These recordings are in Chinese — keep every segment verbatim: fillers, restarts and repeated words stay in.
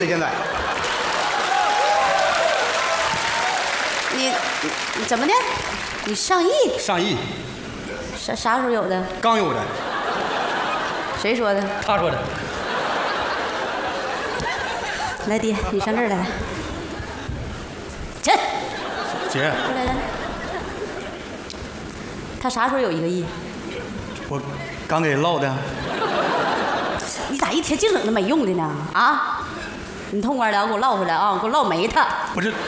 现在。 你你你怎么的？你上亿？ 上亿？ 啥啥时候有的？ 刚有的。 谁说的？ 他说的。 来，爹，你上这儿来。姐。 姐。 来来来。他啥时候有一个亿？ 我刚给唠的。 你咋一天净整那没用的呢？啊！你痛快点，给我唠回来啊！给我唠没他。 不是。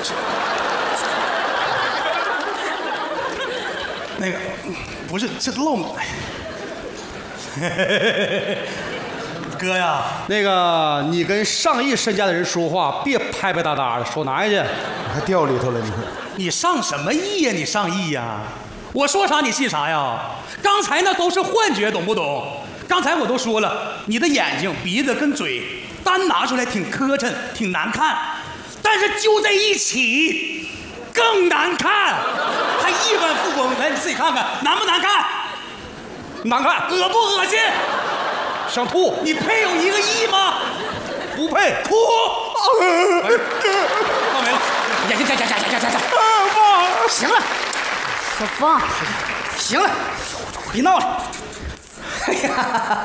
那个不是这唠。哥呀，那个你跟上亿身价的人说话，别拍拍搭搭的，手拿下去。 还掉里头了，你看。 你上什么亿呀？你上亿呀？我说啥你信啥呀？刚才那都是幻觉，懂不懂？刚才我都说了，你的眼睛、鼻子跟嘴单拿出来挺磕碜，挺难看，但是揪在一起更难看，还亿万富翁。来，你自己看看，难不难看？难看，恶不恶心？想吐？你配有一个亿吗？不配，吐！哎，闹没了，眼睛，行行行行行行，行了， 小芳， 行了，别闹了。哎呀，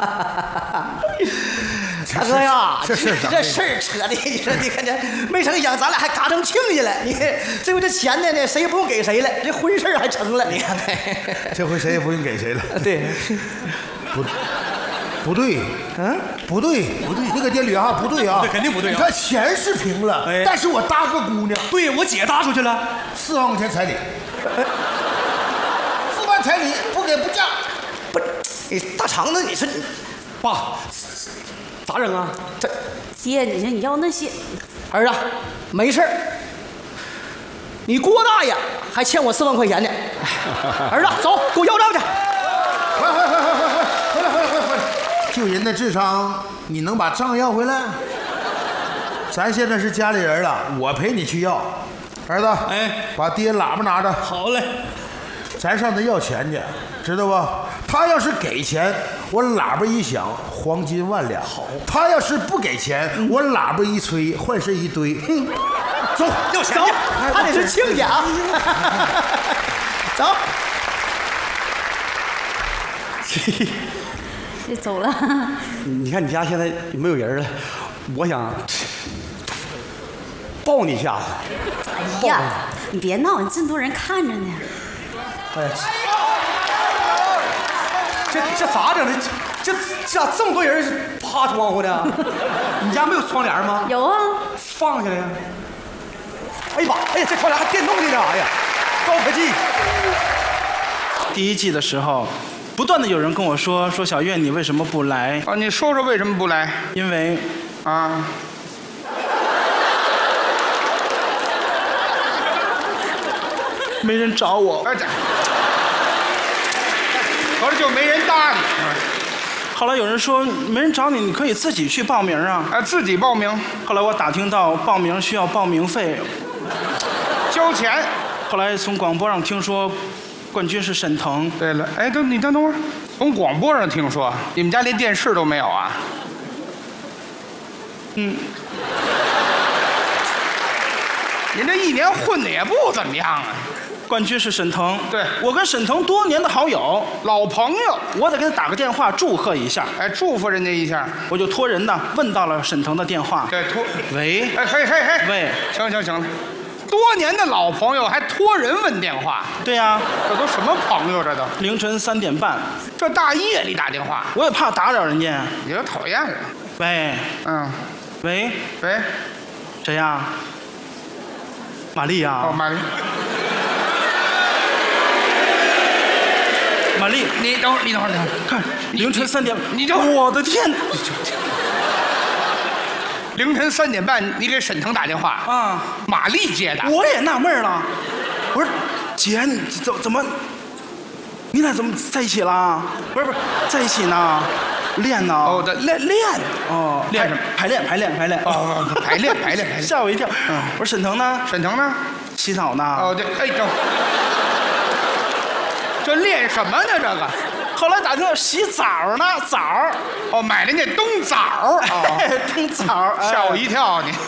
大哥呀， 这事这事儿扯的，你说你看这，没成想咱俩还嘎成亲家了。你看这回这钱呢，呢谁也不用给谁了，这婚事还成了。你看看， 这回谁也不用给谁了。 对， 不，不对，嗯，不对，不对，你搁爹捋哈，不对啊， 对，肯定不对啊。 你看钱是平了， 哎， 但是我搭个姑娘， 对我姐搭出去了， 四万块钱彩礼，四万彩礼不给不嫁。 不是，你大肠子，你说你， 爸，咋整啊？ 这爹，你说你要那些， 儿子没事儿，你郭大爷还欠我四万块钱呢。儿子，走，给我要账去。 快快快快快快，回来回来回来回来！就人的智商，你能把账要回来？咱现在是家里人了，我陪你去要。儿子， 哎， 把爹喇叭拿着。 好嘞。 咱上他要钱去，知道吧？他要是给钱，我喇叭一响，黄金万两。好，他要是不给钱，我喇叭一吹，坏事一堆。哼，走， 要钱走，他得是亲家啊。走。 这走了。 你看你家现在有没有人了？我想抱你一下子。 哎呀，你别闹，你这么多人看着呢。 哎呀，这这咋整的？这这咋这么多人趴窗户呢？你家没有窗帘吗？ 有啊。 放下来呀！哎呀妈！哎呀，这窗帘还电动的呢！哎呀，高科技。 第一季的时候，不断的有人跟我说说小岳你为什么不来？ 啊，你说说为什么不来？ 因为啊。 没人找我。 哎，这合着就没人搭理。 后来有人说没人找你，你可以自己去报名啊。 哎，自己报名。 后来我打听到报名需要报名费， 交钱。 后来从广播上听说，冠军是沈腾。 对了，哎，等你等等会儿，从广播上听说，你们家连电视都没有啊？ 嗯。 您这一年混的也不怎么样啊。 冠军是沈腾， 对， 我跟沈腾多年的好友、 老朋友， 我得给他打个电话祝贺一下。 哎，祝福人家一下， 我就托人呢问到了沈腾的电话。 对，托， 喂， 哎嘿嘿嘿， 喂， 行行行了，多年的老朋友还托人问电话， 对呀， 这都什么朋友？这都凌晨三点半， 这大夜里打电话， 我也怕打扰人家。 你就讨厌了。 喂， 嗯， 喂喂， 谁呀？玛丽呀？ 哦，玛丽。 玛丽， 你等会儿，你等会儿，等会儿， 看凌晨三点， 你等会儿， 我的天！ 凌晨三点半，你给沈腾打电话啊？ 玛丽接的。 我也纳闷了，我说姐，你怎怎么，你俩怎么在一起了？不是不是，在一起呢，练呢？ 哦，的练练哦， 练什么？ 排练排练排练哦，排练排练排练， 吓我一跳。嗯，我说沈腾呢？ 沈腾呢？ 洗澡呢？ 哦，对，哎，等。这练什么呢？这个后来打听洗澡呢，澡儿， 哦，买的那冬枣儿啊， 冬枣儿，哎吓我一跳你。